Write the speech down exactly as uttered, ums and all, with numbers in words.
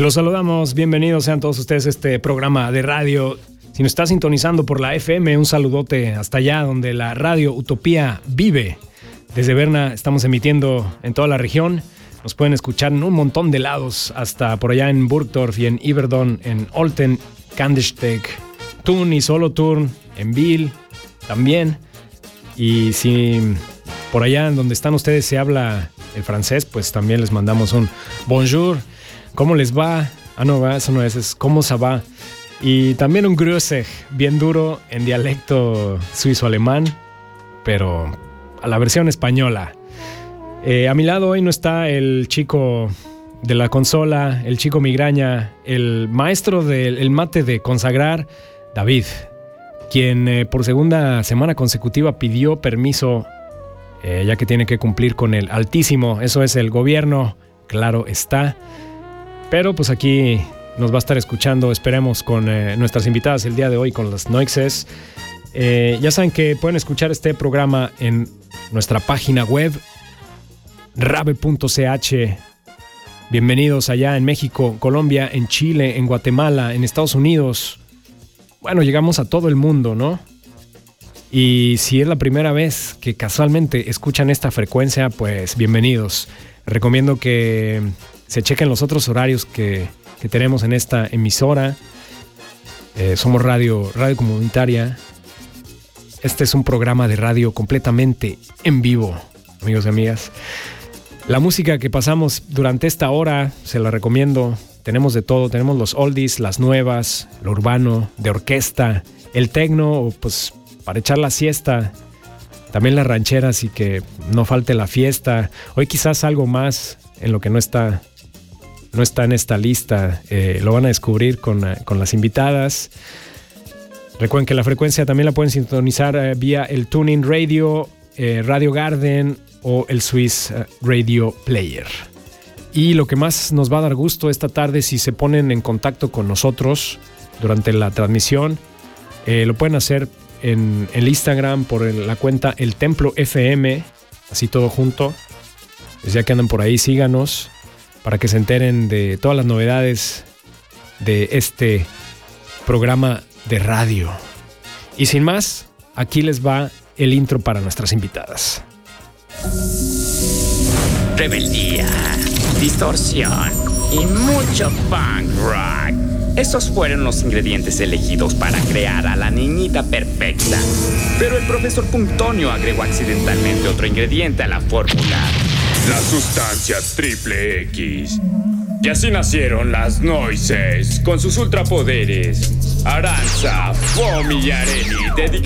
Los saludamos, bienvenidos sean todos ustedes a este programa de radio. Si nos está sintonizando por la F M, un saludote hasta allá donde la radio Utopía vive. Desde Berna estamos emitiendo en toda la región. Nos pueden escuchar en un montón de lados, hasta por allá en Burgdorf y en Yverdon, en Olten, Kandersteg, Thun y Solothurn, en Biel también. Y si por allá en donde están ustedes se habla el francés, pues también les mandamos un bonjour. ¿Cómo les va? Ah, no, eso no es, es ¿cómo se va? Y también un grüße, bien duro en dialecto suizo-alemán, pero a la versión española. Eh, a mi lado hoy no está el chico de la consola, el chico migraña, el maestro del el mate de consagrar, David, quien eh, por segunda semana consecutiva pidió permiso, eh, ya que tiene que cumplir con el altísimo, eso es el gobierno, claro está. Pero pues aquí nos va a estar escuchando, esperemos, con eh, nuestras invitadas el día de hoy, con las Noixes. Eh, ya saben que pueden escuchar este programa en nuestra página web, rave punto c h. Bienvenidos allá en México, Colombia, en Chile, en Guatemala, en Estados Unidos. Bueno, llegamos a todo el mundo, ¿no? Y si es la primera vez que casualmente escuchan esta frecuencia, pues bienvenidos. Recomiendo que se chequen los otros horarios que, que tenemos en esta emisora. Eh, somos radio, radio comunitaria. Este es un programa de radio completamente en vivo, amigos y amigas. La música que pasamos durante esta hora, se la recomiendo. Tenemos de todo, tenemos los oldies, las nuevas, lo urbano, de orquesta, el tecno, pues para echar la siesta. También las rancheras y que no falte la fiesta. Hoy quizás algo más en lo que no está, no está en esta lista. Eh, lo van a descubrir con, con las invitadas. Recuerden que la frecuencia también la pueden sintonizar eh, vía el TuneIn Radio, eh, Radio Garden o el Swiss Radio Player. Y lo que más nos va a dar gusto esta tarde, si se ponen en contacto con nosotros durante la transmisión, eh, lo pueden hacer en el Instagram por el, la cuenta El Templo F M, así todo junto. Pues ya que andan por ahí, síganos para que se enteren de todas las novedades de este programa de radio. Y sin más, aquí les va el intro para nuestras invitadas. Rebeldía, distorsión y mucho punk rock. Esos fueron los ingredientes elegidos para crear a la niñita perfecta. Pero el profesor Punctonio agregó accidentalmente otro ingrediente a la fórmula: la sustancia triple X. Y así nacieron las Noixes con sus ultrapoderes. Aranza, Fomi y Areli dedicaron